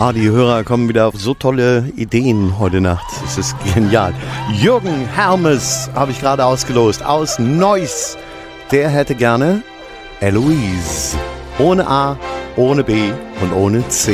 Die Hörer kommen wieder auf so tolle Ideen heute Nacht. Es ist genial. Jürgen Hermes habe ich gerade ausgelost aus Neuss. Der hätte gerne Eloise. Ohne A, ohne B und ohne C.